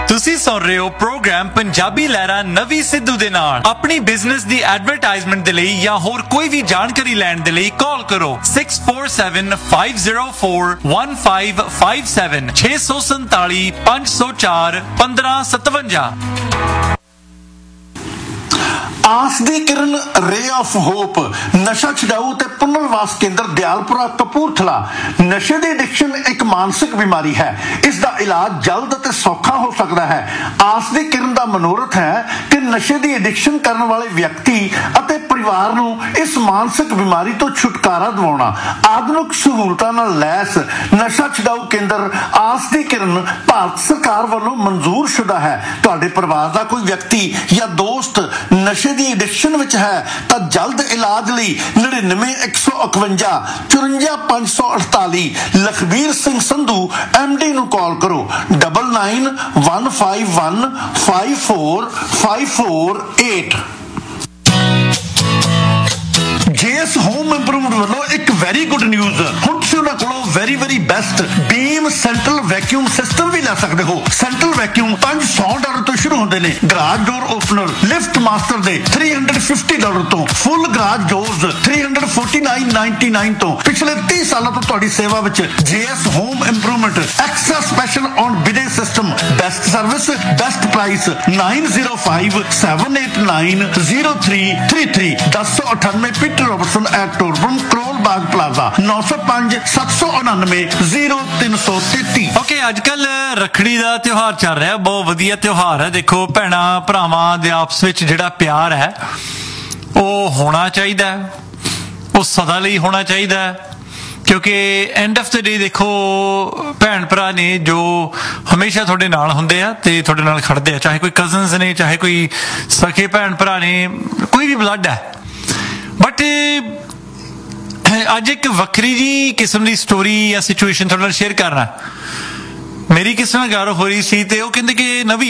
ਤੁਸੀਂ ਸੁਣ ਰਹੇ ਹੋ ਪ੍ਰੋਗਰਾਮ ਪੰਜਾਬੀ ਲਹਿਰਾਂ ਨਵੀਂ ਸਿੱਧੂ ਦੇ ਨਾਲ। ਆਪਣੀ ਬਿਜ਼ਨਸ ਦੀ ਐਡਵਰਟਾਈਜ਼ਮੈਂਟ ਦੇ ਲਈ ਜਾਂ ਹੋਰ ਕੋਈ ਵੀ ਜਾਣਕਾਰੀ ਲੈਣ ਦੇ ਲਈ ਕਾਲ ਕਰੋ 6475041557 647 504 1557। ਆਸ ਦੀ ਕਿਰਨ ਰੇ ਆਫ ਹੋਪ ਨਸ਼ਾ ਛਡਾਊ ਤੇ ਪੁਨਰਵਾਸ ਕੇਂਦਰ ਦਿਆਲਪੁਰਾ ਕਪੂਰਥਲਾ। ਨਸ਼ੇ ਦੀ ਐਡਿਕਸ਼ਨ ਇੱਕ ਮਾਨਸਿਕ ਬਿਮਾਰੀ ਹੈ। ਇਸ ਦਾ ਇਲਾਜ ਜਲਦ ਅਤੇ ਸੌਖਾ ਹੋ ਸਕਦਾ ਹੈ। ਆਸ ਦੀ ਕਿਰਨ ਦਾ ਮਨੋਰਥ ਹੈ ਕਿ ਨਸ਼ੇ ਦੀ ਐਡਿਕਸ਼ਨ ਕਰਨ ਵਾਲੇ ਵਿਅਕਤੀ ਅਤੇ ਪਰਿਵਾਰ ਨੂੰ ਇਸ ਮਾਨਸਿਕ ਬਿਮਾਰੀ ਤੋਂ ਛੁਟਕਾਰਾ ਦਿਵਾਉਣਾ। ਆਧੁਨਿਕ ਸਹੂਲਤਾਂ ਨਾਲ ਲੈਸ ਨਸ਼ਾ ਛਡਾਊ ਕੇਂਦਰ ਆਸ ਦੀ ਕਿਰਨ ਭਾਰਤ ਸਰਕਾਰ ਵੱਲੋਂ ਮਨਜ਼ੂਰ ਸ਼ੁਦਾ ਹੈ। ਤੁਹਾਡੇ ਪਰਿਵਾਰ ਦਾ ਕੋਈ ਵਿਅਕਤੀ ਜਾਂ ਦੋਸਤ ਨਸ਼ੇ ਦੀ ਐਡਿਕਸ਼ਨ ਵਿੱਚ ਹੈ ਤਾਂ ਜਲਦ ਇਲਾਜ ਲਈ 9915 54548 ਲਖਬੀਰ ਸਿੰਘ ਸੰਧੂ MD ਨੂੰ ਕਾਲ ਕਰੋ 9915154548। JS ਹੋਮ ਇੰਪਰੂਵਮੈਂਟ ਵੱਲੋਂ ਇੱਕ ਵੈਰੀ ਗੁੱਡ ਨਿਊਜ਼। ਹੁਣ ਤੁਸੀਂ ਉਹਨਾਂ ਕੋਲੋਂ ਵੈਰੀ ਬੈਸਟ ਬੀਮ ਸੈਂਟਰਲ ਵੈਕਿਊਮ ਸਿਸਟਮ ਵੀ ਲੈ ਸਕਦੇ ਹੋ। ਸੈਂਟਰਲ ਵੈਕਿਊਮ $500 ਤੋਂ ਸ਼ੁਰੂ ਹੁੰਦੇ ਨੇ। ਗਰਾਜ ਡੋਰ ਓਪਨਰ ਲਿਫਟ ਮਾਸਟਰ ਦੇ $350 ਤੋਂ, ਫੁੱਲ ਗਰਾਜ ਡੋਰਸ $349.99 ਤੋਂ। ਪਿਛਲੇ 30 ਸਾਲਾਂ ਤੋਂ ਤੁਹਾਡੀ ਸੇਵਾ ਵਿੱਚ JS home improvement extra special on ਬਿਡੇ system. Best service, best price. 9057890333 1098 Peter Robertson at ਟੋਰਬਨ Karol Bagh plaza 905-799-0333। Okay, ਅੱਜ ਕੱਲ ਰੱਖੜੀ ਦਾ ਤਿਉਹਾਰ ਚੱਲ ਰਿਹਾ। ਬਹੁਤ ਵਧੀਆ ਤਿਉਹਾਰ ਹੈ। ਦੇਖੋ, ਭੈਣਾਂ ਭਰਾਵਾਂ ਦੇ ਆਪਸ ਵਿੱਚ ਜਿਹੜਾ ਪਿਆਰ ਹੈ ਉਹ ਹੋਣਾ ਚਾਹੀਦਾ ਹੈ, ਉਹ ਸਦਾ ਲਈ ਹੋਣਾ ਚਾਹੀਦਾ ਹੈ। ਕਿਉਂਕਿ ਐਂਡ ਆਫ ਦ ਡੇ ਦੇਖੋ, ਭੈਣ ਭਰਾ ਨੇ ਜੋ ਹਮੇਸ਼ਾ ਤੁਹਾਡੇ ਨਾਲ ਹੁੰਦੇ ਆ ਤੇ ਤੁਹਾਡੇ ਨਾਲ ਖੜਦੇ ਆ, ਚਾਹੇ ਕੋਈ ਕਜ਼ਨਸ ਨੇ, ਚਾਹੇ ਕੋਈ ਸਕੇ ਭੈਣ ਭਰਾ ਨੇ, ਕੋਈ ਵੀ ਬਲੱਡ ਹੈ। ਬਟ ਅੱਜ ਇੱਕ ਵੱਖਰੀ ਜੀ ਕਿਸਮ ਦੀ ਸਟੋਰੀ ਜਾਂ ਸਿਚੁਏਸ਼ਨ ਤੁਹਾਡੇ ਨਾਲ ਸ਼ੇਅਰ ਕਰਨਾ। ਮੇਰੀ ਕਿਸੇ ਨਾਲ ਗੱਲ ਹੋ ਰਹੀ ਸੀ ਤੇ ਉਹ ਕਹਿੰਦੇ ਕਿ ਨਵੀ,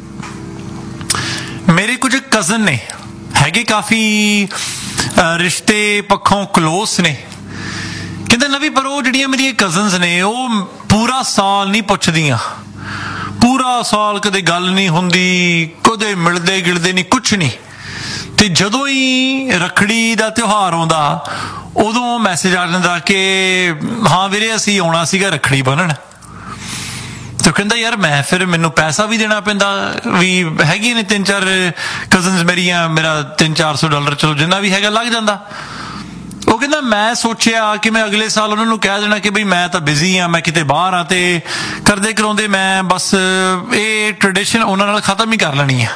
ਮੇਰੇ ਕੁਝ ਕਜ਼ਨ ਨੇ, ਹੈਗੇ ਕਾਫੀ ਰਿਸ਼ਤੇ ਪੱਖੋਂ ਕਲੋਸ ਨੇ। ਕਹਿੰਦੇ ਨਵੀ, ਪਰ ਉਹ ਜਿਹੜੀਆਂ ਮੇਰੀਆਂ ਕਜ਼ਨਸ ਨੇ ਉਹ ਪੂਰਾ ਸਾਲ ਨਹੀਂ ਪੁੱਛਦੀਆਂ, ਪੂਰਾ ਸਾਲ ਕਦੇ ਗੱਲ ਨਹੀਂ ਹੁੰਦੀ, ਕਦੇ ਮਿਲਦੇ ਗਿਲਦੇ ਨਹੀਂ, ਕੁਛ ਨਹੀਂ। ਤੇ ਜਦੋਂ ਹੀ ਰੱਖੜੀ ਦਾ ਤਿਉਹਾਰ ਆਉਂਦਾ ਉਦੋਂ ਮੈਸੇਜ ਆ ਜਾਂਦਾ ਕਿ ਹਾਂ ਵੀਰੇ ਅਸੀਂ ਆਉਣਾ ਸੀਗਾ ਰੱਖੜੀ ਬੰਨ੍ਹਣ। ਤੇ ਕਹਿੰਦਾ ਯਾਰ ਮੈਂ ਫਿਰ ਮੈਨੂੰ ਪੈਸਾ ਵੀ ਦੇਣਾ ਪੈਂਦਾ, ਵੀ ਹੈਗੀਆਂ ਨੇ 3-4 ਕਜ਼ਨਸ ਮੇਰੀਆਂ, ਮੇਰਾ $300-400 ਚਲੋ ਜਿੰਨਾ ਵੀ ਹੈਗਾ ਲੱਗ ਜਾਂਦਾ। ਉਹ ਕਹਿੰਦਾ ਮੈਂ ਸੋਚਿਆ ਕਿ ਮੈਂ ਅਗਲੇ ਸਾਲ ਉਹਨਾਂ ਨੂੰ ਕਹਿ ਦੇਣਾ ਕਿ ਬਈ ਮੈਂ ਤਾਂ ਬਿਜ਼ੀ ਹਾਂ, ਮੈਂ ਕਿਤੇ ਬਾਹਰ ਹਾਂ, ਤੇ ਕਰਦੇ ਕਰਾਉਂਦੇ ਮੈਂ ਬਸ ਇਹ ਟ੍ਰੈਡੀਸ਼ਨ ਉਹਨਾਂ ਨਾਲ ਖਤਮ ਹੀ ਕਰ ਲੈਣੀ ਆ।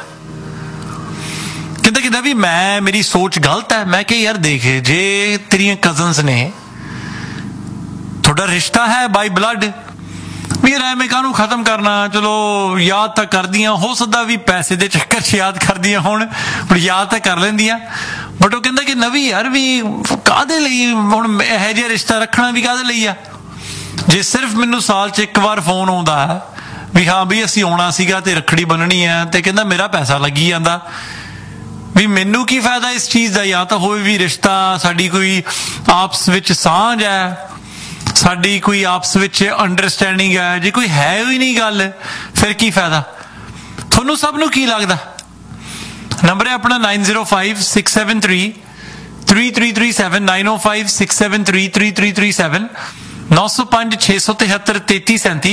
ਕਹਿੰਦਾ ਵੀ ਮੇਰੀ ਸੋਚ ਗਲਤ ਹੈ। ਮੈਂ ਕਿਹਾ ਯਾਰ ਦੇਖ, ਜੇ ਤੇਰੀਆਂ ਕਜ਼ਨਸ ਨੇ, ਤੁਹਾਡਾ ਰਿਸ਼ਤਾ ਹੈ ਬਾਈ ਬਲੱਡ, ਵੀ ਯਾਰ ਐਵੇਂ ਕਾਹਨੂੰ ਖਤਮ ਕਰਨਾ। ਚਲੋ ਯਾਦ ਤਾਂ ਕਰਦੀਆਂ, ਹੋ ਸਕਦਾ ਵੀ ਪੈਸੇ ਦੇ ਚੱਕਰ 'ਚ ਯਾਦ ਕਰਦੀਆਂ ਹੁਣ, ਪਰ ਯਾਦ ਤਾਂ ਕਰ ਲੈਂਦੀਆਂ। ਬਟ ਉਹ ਕਹਿੰਦਾ ਕਿ ਨਵੀਂ ਯਾਰ ਵੀ ਕਾਹਦੇ ਲਈ ਹੁਣ ਇਹੋ ਜਿਹਾ ਰਿਸ਼ਤਾ ਰੱਖਣਾ, ਵੀ ਕਾਹਦੇ ਲਈ ਆ। ਜੇ ਸਿਰਫ ਮੈਨੂੰ ਸਾਲ 'ਚ ਇੱਕ ਵਾਰ ਫੋਨ ਆਉਂਦਾ ਵੀ ਹਾਂ ਵੀ ਅਸੀਂ ਆਉਣਾ ਸੀਗਾ ਤੇ ਰੱਖੜੀ ਬੰਨਣੀ ਆ, ਤੇ ਕਹਿੰਦਾ ਮੇਰਾ ਪੈਸਾ ਲੱਗੀ ਜਾਂਦਾ, ਵੀ ਮੈਨੂੰ ਕੀ ਫਾਇਦਾ ਇਸ ਚੀਜ਼ ਦਾ। ਜਾਂ ਤਾਂ ਹੋਵੇ ਵੀ ਰਿਸ਼ਤਾ ਸਾਡੀ ਕੋਈ ਆਪਸ ਵਿੱਚ ਸਾਂਝ ਹੈ, ਸਾਡੀ ਕੋਈ ਆਪਸ ਵਿੱਚ ਅੰਡਰਸਟੈਂਡਿੰਗ ਹੈ। ਜੇ ਕੋਈ ਹੈ ਹੀ ਨਹੀਂ ਗੱਲ, ਫਿਰ ਕੀ ਫਾਇਦਾ। ਤੁਹਾਨੂੰ ਸਭ ਨੂੰ ਕੀ ਲੱਗਦਾ? ਨੰਬਰ ਹੈ ਆਪਣਾ 9056733337 9056733337 905-673-3337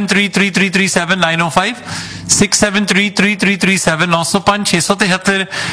9056733337 905-673-3337 905-673